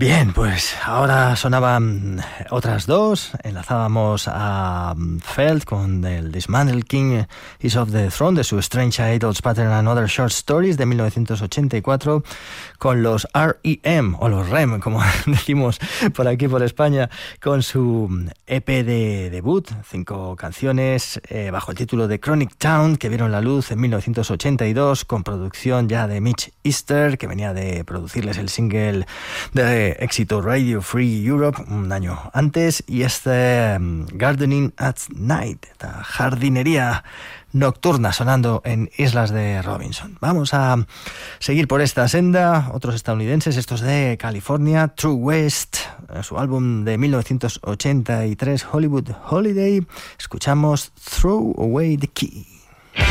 Bien, pues ahora sonaban otras dos. Enlazábamos a Felt con el Dismantle King is of the Throne de su Strange Idols Pattern and Other Short Stories de 1984, con los R.E.M. o los REM, como decimos por aquí por España, con su EP de debut, 5 canciones bajo el título de Chronic Town, que vieron la luz en 1982 con producción ya de Mitch Easter, que venía de producirles el single de éxito Radio Free Europe un año antes, y Gardening at Night, esta jardinería nocturna sonando en Islas de Robinson. Vamos a seguir por esta senda. Otros estadounidenses, estos de California, True West, su álbum de 1983 Hollywood Holiday. Escuchamos Throw Away the Key.